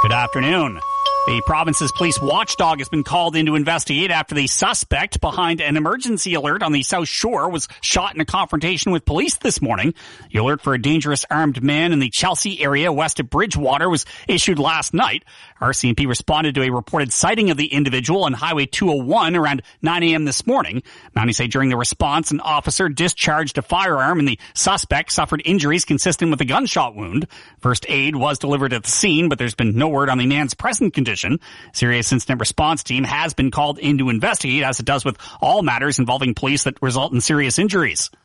Good afternoon. The province's police watchdog has been called in to investigate after the suspect behind an emergency alert on the South Shore was shot in a confrontation with police this morning. The alert for a dangerous armed man in the Chelsea area west of Bridgewater was issued last night. RCMP responded to a reported sighting of the individual on Highway 201 around 9 a.m. this morning. Mounties say during the response, an officer discharged a firearm and the suspect suffered injuries consistent with a gunshot wound. First aid was delivered at the scene, but there's been no word on the man's present condition. Serious Incident Response Team has been called in to investigate, as it does with all matters involving police that result in serious injuries.